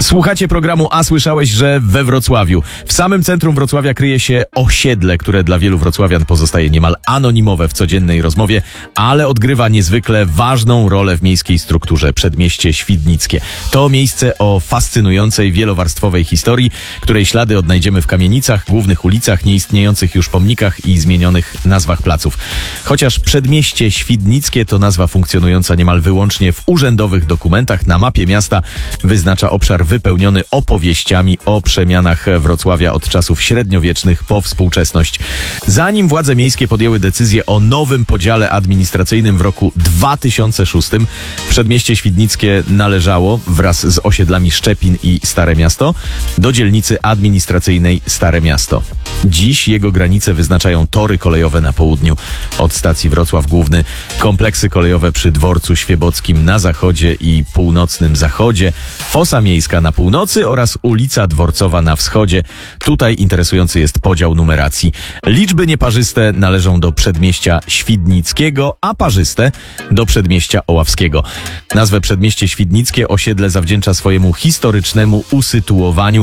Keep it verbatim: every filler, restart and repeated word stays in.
Słuchacie programu A słyszałeś, że we Wrocławiu. W samym centrum Wrocławia kryje się osiedle, które dla wielu wrocławian pozostaje niemal anonimowe w codziennej rozmowie, ale odgrywa niezwykle ważną rolę w miejskiej strukturze. Przedmieście Świdnickie. To miejsce o fascynującej, wielowarstwowej historii, której ślady odnajdziemy w kamienicach, głównych ulicach, nieistniejących już pomnikach i zmienionych nazwach placów. Chociaż Przedmieście Świdnickie to nazwa funkcjonująca niemal wyłącznie w urzędowych dokumentach, na mapie miasta wyznacza obszar wypełniony opowieściami o przemianach Wrocławia od czasów średniowiecznych po współczesność. Zanim władze miejskie podjęły decyzję o nowym podziale administracyjnym w roku dwa tysiące szóstym, Przedmieście Świdnickie należało wraz z osiedlami Szczepin i Stare Miasto do dzielnicy administracyjnej Stare Miasto. Dziś jego granice wyznaczają tory kolejowe na południu od stacji Wrocław Główny, kompleksy kolejowe przy dworcu świebockim na zachodzie i północnym zachodzie, fosa miejska na północy oraz ulica Dworcowa na wschodzie. Tutaj interesujący jest podział numeracji. Liczby nieparzyste należą do Przedmieścia Świdnickiego, a parzyste do Przedmieścia Oławskiego. Nazwę Przedmieście Świdnickie osiedle zawdzięcza swojemu historycznemu usytuowaniu